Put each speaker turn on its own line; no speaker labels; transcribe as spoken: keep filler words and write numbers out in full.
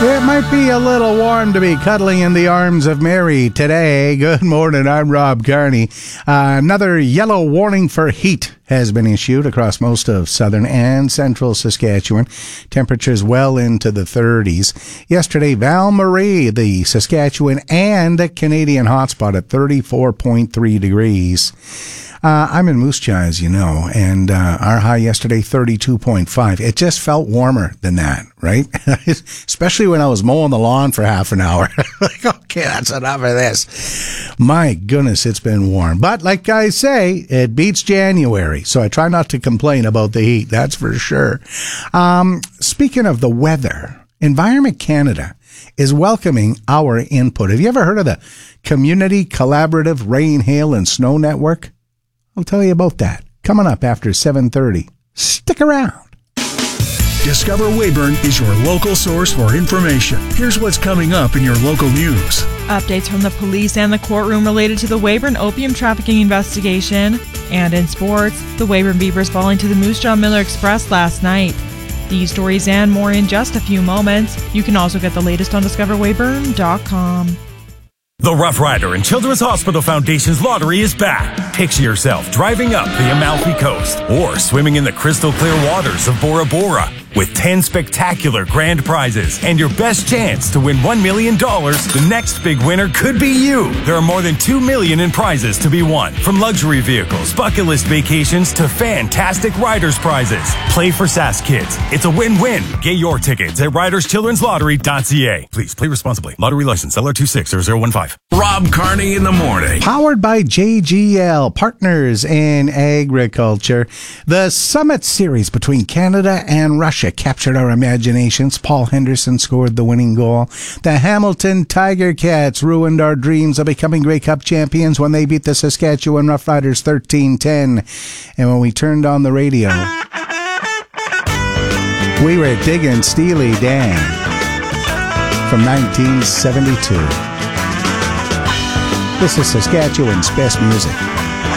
It might be a little warm to be cuddling in the arms of Mary today. Good morning, I'm Rob Carney. Uh, another yellow warning for heat has been issued across most of southern and central Saskatchewan. Temperatures well into the thirties. Yesterday, Val-Marie, the Saskatchewan and Canadian hotspot at thirty-four point three degrees. Uh, I'm in Moose Jaw, as you know, and uh, our high yesterday, thirty-two point five. It just felt warmer than that, right? Especially when I was mowing the lawn for half an hour. Like, okay, that's enough of this. My goodness, it's been warm. But like guys say, it beats January, so I try not to complain about the heat, that's for sure. Um, speaking of the weather, Environment Canada is welcoming our input. Have you ever heard of the Community Collaborative Rain, Hail, and Snow Network? I'll tell you about that coming up after seven thirty. Stick around.
Discover Weyburn is your local source for information. Here's what's coming up in your local news.
Updates from the police and the courtroom related to the Weyburn opium trafficking investigation. And in sports, the Weyburn Beavers falling to the Moose Jaw Miller Express last night. These stories and more in just a few moments. You can also get the latest on discover weyburn dot com.
The Rough Rider and Children's Hospital Foundation's lottery is back. Picture yourself driving up the Amalfi Coast or swimming in the crystal clear waters of Bora Bora with ten spectacular grand prizes and your best chance to win one million dollars. The next big winner could be you. There are more than two million dollars in prizes to be won, from luxury vehicles, bucket list vacations, to fantastic Riders prizes. Play for Sask Kids. It's a win-win. Get your tickets at riders children's lottery dot c a. Please play responsibly. Lottery license L R two six zero zero one five.
Rob Carney in the morning.
Powered by J G L, Partners in Agriculture. The Summit Series between Canada and Russia captured our imaginations. Paul Henderson scored the winning goal. The Hamilton Tiger Cats ruined our dreams of becoming Grey Cup champions when they beat the Saskatchewan Roughriders thirteen ten. And when we turned on the radio, we were digging Steely Dan from nineteen seventy-two. This is Saskatchewan's best music.